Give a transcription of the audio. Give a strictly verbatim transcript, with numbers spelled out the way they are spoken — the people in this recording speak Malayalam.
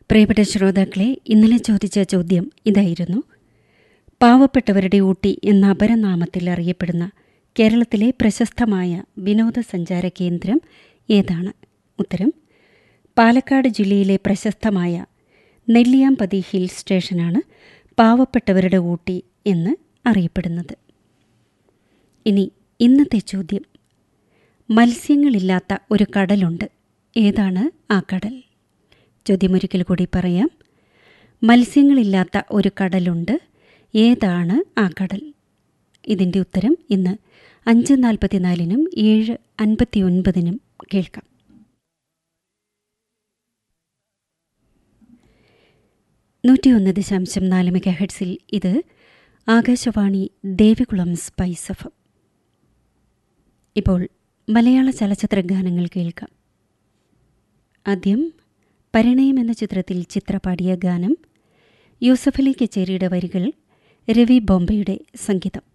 പ്രിയപ്പെട്ട ശ്രോതാക്കളെ, ഇന്നലെ ചോദിച്ച ചോദ്യം ഇതായിരുന്നു: പാവപ്പെട്ടവരുടെ ഊട്ടി എന്ന അപരനാമത്തിൽ അറിയപ്പെടുന്ന കേരളത്തിലെ പ്രശസ്തമായ വിനോദസഞ്ചാര കേന്ദ്രം ഏതാണ്? ഉത്തരം: പാലക്കാട് ജില്ലയിലെ പ്രശസ്തമായ നെല്ലിയാമ്പതി ഹിൽ സ്റ്റേഷനാണ് പാവപ്പെട്ടവരുടെ ഊട്ടി എന്ന് അറിയപ്പെടുന്നത്. ഇനി ഇന്നത്തെ ചോദ്യം: മത്സ്യങ്ങളില്ലാത്ത ഒരു കടലുണ്ട്, ഏതാണ് ആ കടൽ? ചോദ്യമൊരിക്കൽ കൂടി പറയാം: മത്സ്യങ്ങളില്ലാത്ത ഒരു കടലുണ്ട്, ഏതാണ് ആ കടൽ? ഇതിൻ്റെ ഉത്തരം ഇന്ന് അഞ്ച് നാൽപ്പത്തിനാലിനും ഏഴ് അൻപത്തി ഒൻപതിനും കേൾക്കാം. നൂറ്റി ഒന്ന് ദശാംശം നാല് മെഗാ ഹെർട്സിൽ ഇത് Akashvani Devikulam spice F M. ഇപ്പോൾ മലയാള ചലച്ചിത്ര ഗാനങ്ങൾ കേൾക്കാം. ആദ്യം പരിണയം എന്ന ചിത്രത്തിൽ ചിത്ര പാടിയ ഗാനം. യൂസഫലി കച്ചേരിയുടെ വരികൾ, രവി ബോംബെയുടെ സംഗീതം.